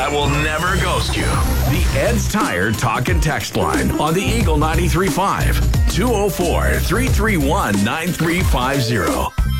that will never ghost you. The Ed's Tire Talk and Text Line on the Eagle 93.5. 204-331-9350.